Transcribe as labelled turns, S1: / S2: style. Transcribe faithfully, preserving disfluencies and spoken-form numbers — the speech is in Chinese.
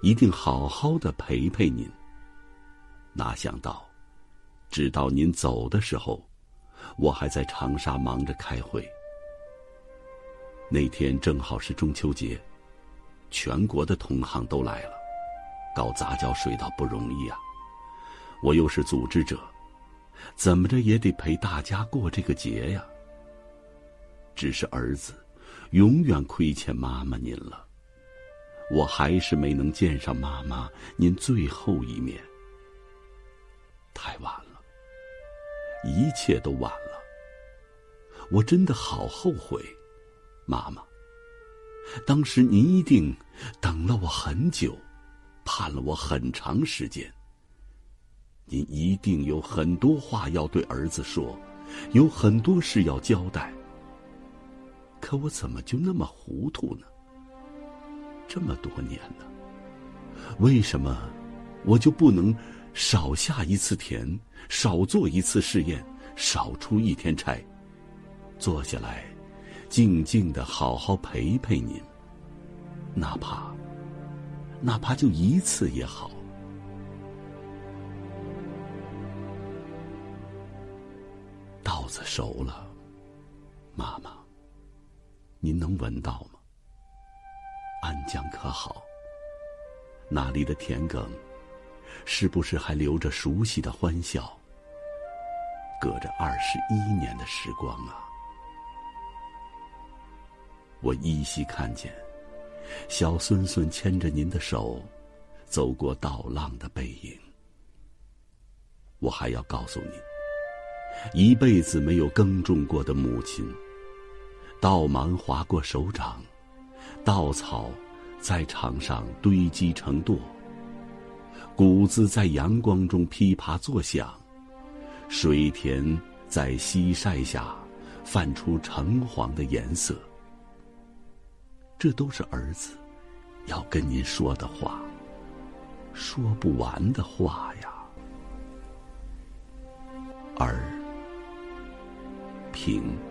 S1: 一定好好的陪陪您。哪想到，直到您走的时候，我还在长沙忙着开会。那天正好是中秋节，全国的同行都来了，搞杂交水稻不容易啊。我又是组织者，怎么着也得陪大家过这个节呀。只是儿子永远亏欠妈妈您了，我还是没能见上妈妈您最后一面。太晚了，一切都晚了，我真的好后悔。妈妈，当时您一定等了我很久，盼了我很长时间。您一定有很多话要对儿子说，有很多事要交代。可我怎么就那么糊涂呢？这么多年了，为什么我就不能少下一次田，少做一次试验，少出一天差，坐下来静静地好好陪陪您，哪怕哪怕就一次也好。稻子熟了，妈妈，您能闻到吗？安江可好？那里的田埂是不是还留着熟悉的欢笑？隔着二十一年的时光啊，我依稀看见小孙孙牵着您的手走过稻浪的背影。我还要告诉您，一辈子没有耕种过的母亲，稻芒划过手掌，稻草在场上堆积成垛，谷子在阳光中噼啪作响，水田在西晒下泛出橙黄的颜色。这都是儿子要跟您说的话，说不完的话呀。儿，平。